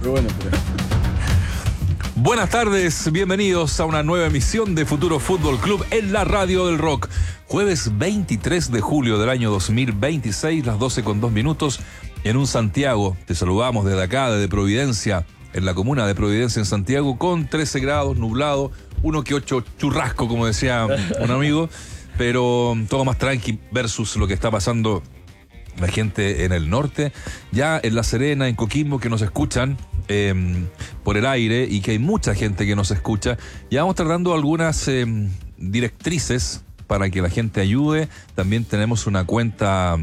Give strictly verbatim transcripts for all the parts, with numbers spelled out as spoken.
Pero bueno, pero... Buenas tardes, bienvenidos a una nueva emisión de Futuro Fútbol Club en la Radio del Rock. Jueves veintitrés de julio del año dos mil veintiséis, las doce con dos minutos, en un Santiago. Te saludamos desde acá, desde Providencia, en la comuna de Providencia en Santiago, con trece grados, nublado, uno que ocho churrasco, como decía un amigo, pero todo más tranqui versus lo que está pasando la gente en el norte, ya en La Serena, en Coquimbo, que nos escuchan eh, por el aire y que hay mucha gente que nos escucha. Ya vamos tratando algunas eh, directrices para que la gente ayude. También tenemos una cuenta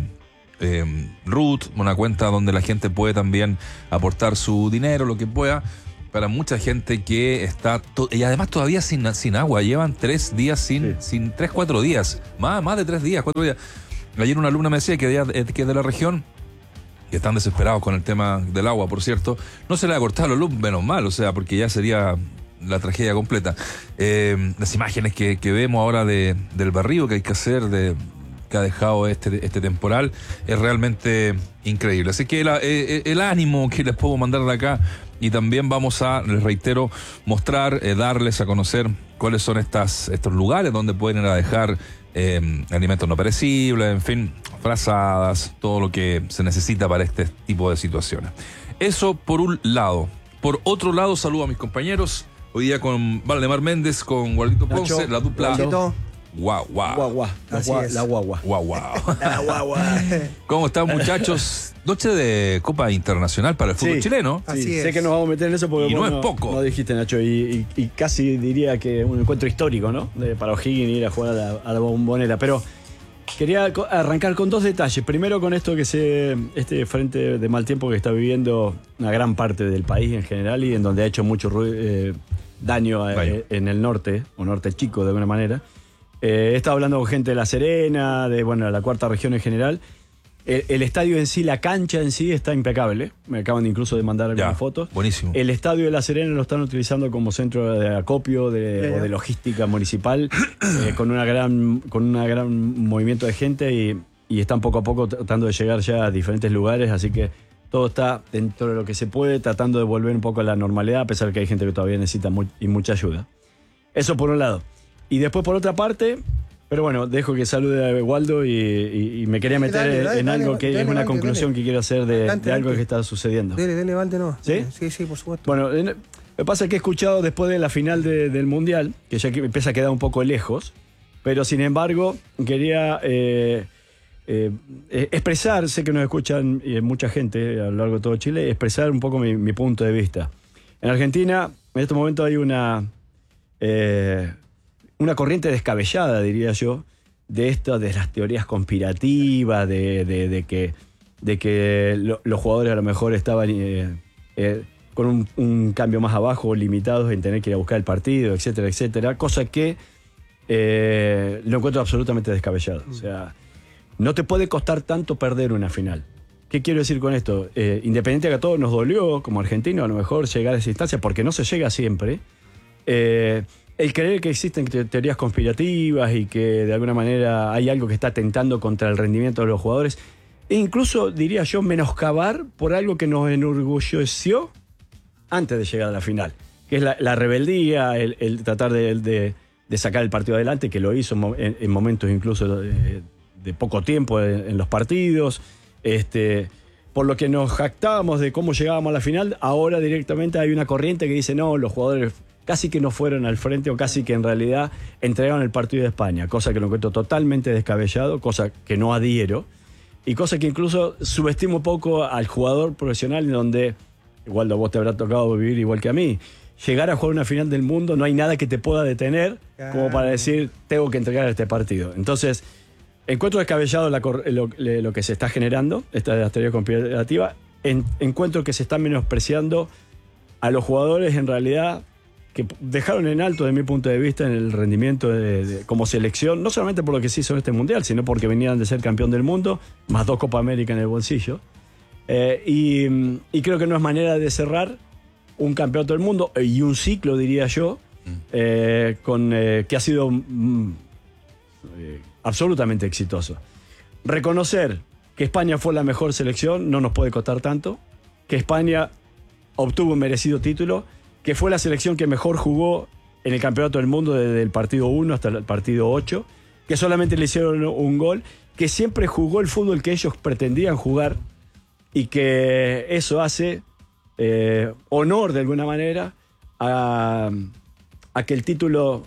eh, root, una cuenta donde la gente puede también aportar su dinero, lo que pueda, para mucha gente que está, to- y además todavía sin, sin agua. Llevan tres días sin, sí. sin tres, cuatro días, más, más de tres días, cuatro días. Ayer una alumna me decía que de, que de la región, que están desesperados con el tema del agua, por cierto, no se le ha cortado la luz, menos mal, o sea, porque ya sería la tragedia completa. Eh, las imágenes que, que vemos ahora de, del barrido que hay que hacer, de, que ha dejado este, este temporal, es realmente increíble. Así que el, el, el ánimo que les puedo mandar de acá, y también vamos a, les reitero, mostrar, eh, darles a conocer cuáles son estas, estos lugares donde pueden ir a dejar Eh, alimentos no perecibles, en fin, frazadas, todo lo que se necesita para este tipo de situaciones. Eso por un lado. Por otro lado, saludo a mis compañeros. Hoy día con Valdemar Méndez, con Guardito Ponce, Nacho, la dupla Nacho. Guau, guau. Guagua, la, Así gua, es. la guagua. Guau, guau. La guagua. ¿Cómo están, muchachos? Noche de Copa Internacional para el fútbol Sí. chileno. Así Sí, es. sé que nos vamos a meter en eso porque Y no vos es poco. No dijiste, Nacho, y, y, y casi diría que un encuentro histórico, ¿no? De, para O'Higgins ir a jugar a la, a la Bombonera. Pero quería co- arrancar con dos detalles. Primero con esto que se, este frente de mal tiempo que está viviendo una gran parte del país en general y en donde ha hecho mucho ru- eh, daño eh, en el norte, o norte chico de alguna manera. Eh, he estado hablando con gente de La Serena, de bueno, la cuarta región en general. El, el estadio en sí, la cancha en sí está impecable. Me acaban de incluso de mandar algunas Ya, fotos. buenísimo. El estadio de La Serena lo están utilizando como centro de acopio de, o de logística municipal, eh, con una gran, con una gran movimiento de gente y, y están poco a poco tratando de llegar ya a diferentes lugares, así que todo está dentro de lo que se puede, tratando de volver un poco a la normalidad, a pesar de que hay gente que todavía necesita muy, y mucha ayuda. Eso por un lado. Y después por otra parte, pero bueno, dejo que salude a Waldo y, y, y me quería meter Dale, dale, en dale, algo que dale, es una dale, conclusión dale. que quiero hacer de, Adelante, de algo adelante. que está sucediendo. Dele, dele, levante, no. ¿Sí? Sí, sí, por supuesto. Bueno, en- lo que pasa es que he escuchado después de la final de- del Mundial, que ya que empieza a quedar un poco lejos, pero sin embargo quería eh, eh, eh, expresar, sé que nos escuchan eh, mucha gente a lo largo de todo Chile, expresar un poco mi, mi punto de vista. En Argentina, en este momento hay una, eh, una corriente descabellada, diría yo, de esto, de las teorías conspirativas, de, de- de que, de que lo- los jugadores a lo mejor estaban eh, eh, con un, un cambio más abajo, limitados en tener que ir a buscar el partido, etcétera, etcétera, cosa que eh, lo encuentro absolutamente descabellado. O sea, no te puede costar tanto perder una final. ¿Qué quiero decir con esto? Eh, independiente de que a todos nos dolió, como argentino, a lo mejor llegar a esa instancia, porque no se llega siempre, eh, el creer que existen te- teorías conspirativas y que de alguna manera hay algo que está atentando contra el rendimiento de los jugadores, e incluso, diría yo, menoscabar por algo que nos enorgulleció antes de llegar a la final, que es la, la rebeldía, el, el tratar de, de- de sacar el partido adelante, que lo hizo en, mo- en- en momentos incluso de, de poco tiempo en, en los partidos. Este, por lo que nos jactábamos de cómo llegábamos a la final, ahora directamente hay una corriente que dice no, los jugadores casi que no fueron al frente o casi que en realidad entregaron el partido de España, cosa que lo encuentro totalmente descabellado, cosa que no adhiero y cosa que incluso subestimo un poco al jugador profesional, en donde, igual a vos te habrá tocado vivir igual que a mí, llegar a jugar una final del mundo, no hay nada que te pueda detener como para decir tengo que entregar este partido. Entonces encuentro descabellado la cor- lo, le- lo que se está generando, esta teoría conspirativa. En- encuentro que se está menospreciando a los jugadores en realidad que p- dejaron en alto, desde mi punto de vista, en el rendimiento de- de- como selección, no solamente por lo que se hizo en este mundial, sino porque venían de ser campeón del mundo, más dos Copa América en el bolsillo. Eh, y, mm, y creo que no es manera de cerrar un campeonato del mundo y un ciclo, diría yo, eh, con, eh, que ha sido mm, eh, absolutamente exitoso. Reconocer que España fue la mejor selección no nos puede costar tanto, que España obtuvo un merecido título, que fue la selección que mejor jugó en el Campeonato del Mundo desde el partido uno hasta el partido ocho, que solamente le hicieron un gol, que siempre jugó el fútbol que ellos pretendían jugar y que eso hace eh, honor de alguna manera a, a que el título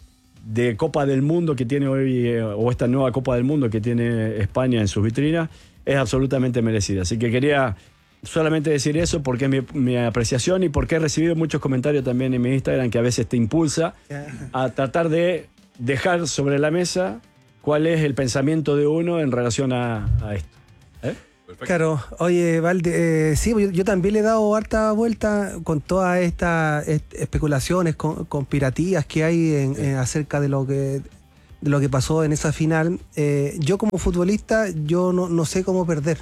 de Copa del Mundo que tiene hoy, eh, o esta nueva Copa del Mundo que tiene España en sus vitrinas, es absolutamente merecida. Así que quería solamente decir eso porque es mi, mi apreciación y porque he recibido muchos comentarios también en mi Instagram que a veces te impulsa a tratar de dejar sobre la mesa cuál es el pensamiento de uno en relación a, a esto. ¿Eh? Claro, oye, Valde, eh, sí, yo, yo también le he dado harta vuelta con todas estas est- especulaciones con, conspirativas que hay en, en acerca de lo que de lo que pasó en esa final. Eh, yo como futbolista, yo no, no sé cómo perder.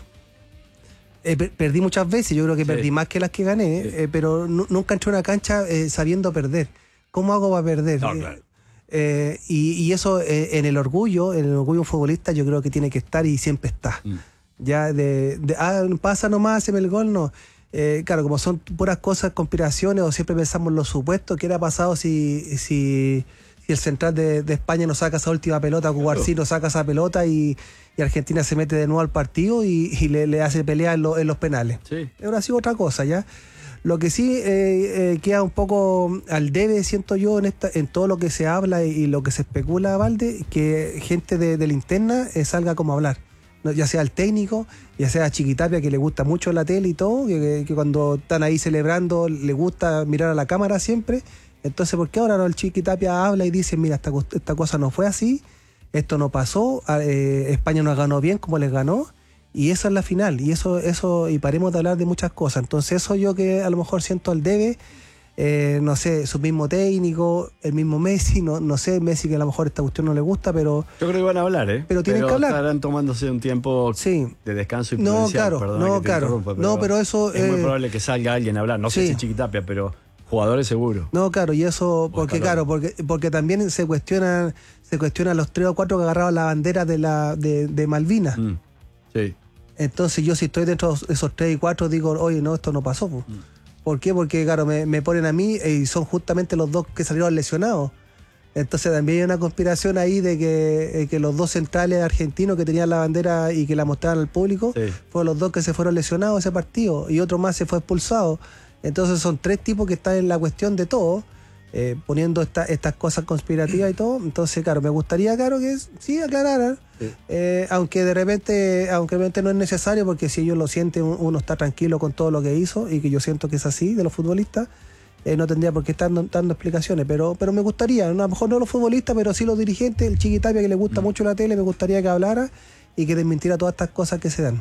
Eh, per- perdí muchas veces, yo creo que Sí. perdí más que las que gané, Sí. eh, pero nu- nunca entré a una cancha eh, sabiendo perder. ¿Cómo hago para perder? No, Eh, claro. eh, y, y eso eh, en el orgullo, en el orgullo futbolista, yo creo que tiene que estar y siempre está. Mm. Ya de, de ah, pasa nomás, haceme el gol, no. Eh, claro, como son puras cosas, conspiraciones, o siempre pensamos en los supuestos, ¿qué hubiera pasado si, si, si el central de, de España no saca esa última pelota, Cubarsí no saca esa pelota y, y Argentina se mete de nuevo al partido y, y le, le hace pelea en, lo- en los penales? Sí. Ahora sí otra cosa, ¿ya? Lo que sí eh, eh, queda un poco al debe, siento yo, en esta en todo lo que se habla y, y lo que se especula, Valde, que gente de, de linterna eh, salga como a hablar. No, ya sea el técnico, ya sea Chiquitapia, que le gusta mucho la tele y todo, que, que- que cuando están ahí celebrando le gusta mirar a la cámara siempre. Entonces, ¿por qué ahora no el Chiquitapia habla y dice, mira, esta, cos- esta cosa no fue así, esto no pasó, eh, España nos ganó bien como les ganó? Y esa es la final, y eso, eso, y paremos de hablar de muchas cosas. Entonces eso yo que a lo mejor siento al debe, eh, no sé, su mismo técnico, el mismo Messi, no, no sé, Messi que a lo mejor esta cuestión no le gusta, pero Yo creo que van a hablar, ¿eh? Pero tienen que hablar. Estarán tomándose un tiempo sí. de descanso y No, prudencial, claro, perdona no, que te claro. interrumpa, No, pero eso, es muy eh, probable que salga alguien a hablar. No sé sí. si Chiquitapia, pero jugadores seguro. No, claro, y eso, porque Escalón. claro, porque, porque también se cuestionan, se cuestionan los tres o cuatro que agarraban la bandera de la, de, de Malvinas. Mm. Sí. Entonces yo si estoy dentro de esos tres y cuatro digo, oye, no, esto no pasó. Po. ¿Por qué? Porque claro, me, me ponen a mí y son justamente los dos que salieron lesionados. Entonces también hay una conspiración ahí de que, eh, que los dos centrales argentinos que tenían la bandera y que la mostraban al público, Sí. fueron los dos que se fueron lesionados ese partido y otro más se fue expulsado. Entonces son tres tipos que están en la cuestión de todo, eh, poniendo esta, estas cosas conspirativas y todo. Entonces, claro, me gustaría, claro, que sí aclararan, Sí. eh, aunque de repente aunque de repente no es necesario, porque si ellos lo sienten, uno está tranquilo con todo lo que hizo, y que yo siento que es así de los futbolistas, eh, no tendría por qué estar dando, dando explicaciones, pero pero me gustaría, ¿no? A lo mejor no los futbolistas, pero sí los dirigentes, el Chiquitapia que le gusta Mm. mucho la tele, me gustaría que hablara y que desmintiera todas estas cosas que se dan.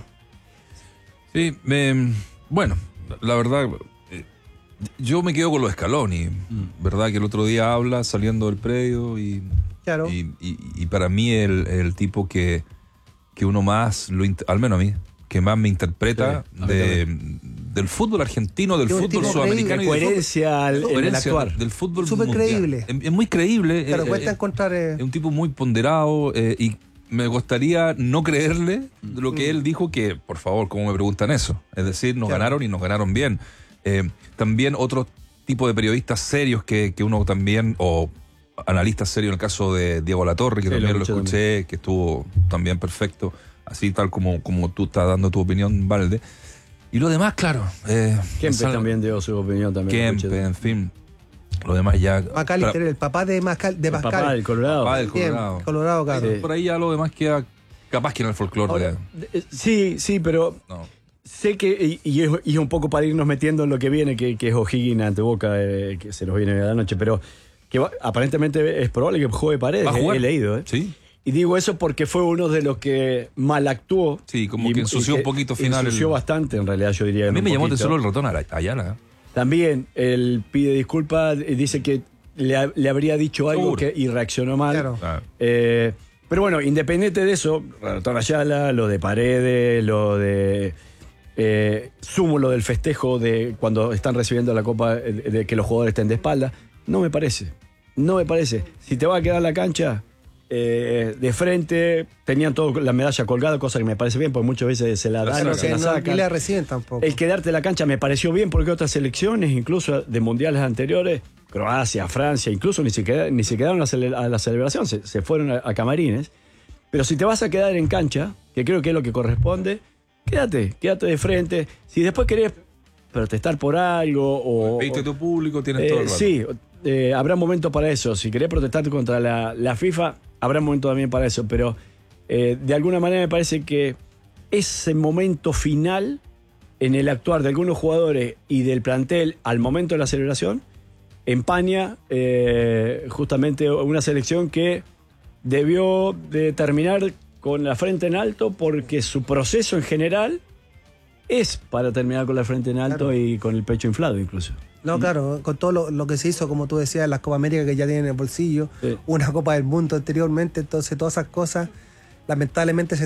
Sí, me- bueno, la verdad, eh, yo me quedo con los Scaloni, ¿verdad? Que el otro día habla saliendo del predio y, Claro. y, y- y para mí el, el tipo que, que uno más, lo, int- al menos a mí, que más me interpreta Sí, a mí de, del fútbol argentino, del Es un fútbol tipo sudamericano La y del fútbol- coherencia al, en el coherencia actuar. del fútbol Súper mundial. creíble. Es, es muy creíble. Claro, eh, cuesta eh, encontrar... eh, es un tipo muy ponderado eh, y me gustaría no creerle lo que él dijo, que, por favor, ¿cómo me preguntan eso? Es decir, nos Claro. ganaron y nos ganaron bien. Eh, también otro tipo de periodistas serios que, que uno también, o analistas serios, en el caso de Diego Latorre, que Sí, también lo lo escuché escuché, que estuvo también perfecto, así tal como, como tú estás dando tu opinión, Valde. Y lo demás, claro. Eh, Kempe sal- también dio su opinión. También Kempe, escuché. en fin. Lo demás ya... Macalister, el papá de, Mascal, de El Pascal. papá del Colorado. Papá del Bien, Colorado. Colorado, claro. Sí. Por ahí ya lo demás queda capaz que en el folclore. Ahora, de- eh, sí, sí, pero no. sé que, y, y es, y es un poco para irnos metiendo en lo que viene, que, que es O'Higgins ante Boca, eh, que se nos viene a la noche, pero que va- aparentemente es probable que juegue Paredes, ¿Va a jugar? he leído. ¿eh? Sí. Y digo eso porque fue uno de los que mal actuó. Sí, como y- que ensució y un poquito final Ensució el- bastante, en realidad, yo diría. A mí un me llamó poquito. solo el ratón Ara- Ayala. ¿eh? También él pide disculpas y dice que le, ha- le habría dicho algo Seguro. que, y reaccionó mal. Claro. Claro. Eh, pero bueno, independiente de eso, Ratón Ayala, lo de Paredes, lo de eh, sumo lo del festejo de cuando están recibiendo la copa, eh, de que los jugadores estén de espalda, no me parece. No me parece. Si te va a quedar la cancha, eh, de frente, tenían toda la medalla colgada, cosa que me parece bien, porque muchas veces se la dan, Claro, no se que la no, sacan. ni la reciben tampoco. El quedarte en la cancha me pareció bien porque otras selecciones, incluso de mundiales anteriores, Croacia, Francia, incluso ni se, queda, ni se quedaron a, cele, a la celebración, se, se fueron a, a camarines. Pero si te vas a quedar en cancha, que creo que es lo que corresponde, quédate, quédate de frente. Si después querés protestar por algo o... Viste tu público, tienes eh, todo el rato. Sí, eh, habrá momento para eso. Si querés protestar contra la, la FIFA, habrá momento también para eso. Pero eh, de alguna manera me parece que ese momento final en el actuar de algunos jugadores y del plantel al momento de la celebración empaña eh, justamente una selección que debió de terminar con la frente en alto porque su proceso en general es para terminar con la frente en alto, claro, y con el pecho inflado incluso. No, claro, con todo lo, lo que se hizo, como tú decías, las Copa América que ya tienen en el bolsillo, sí, una Copa del Mundo anteriormente, entonces todas esas cosas lamentablemente se